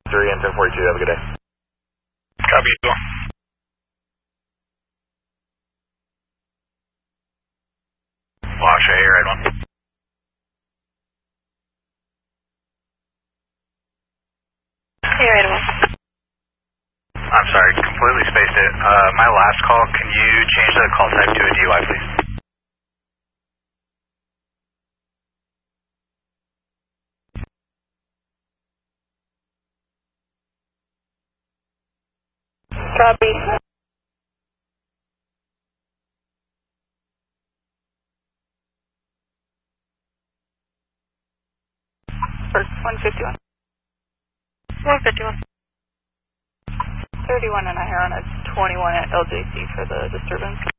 3 and 1042, have a good day. Copy, Eagle. Wash A, right one. Hey, right one. I'm sorry, completely spaced it. My last call, can you change the call type to a DUI, please? Copy. First, 151. 151. 31 and I hear on a 21 at LJC for the disturbance.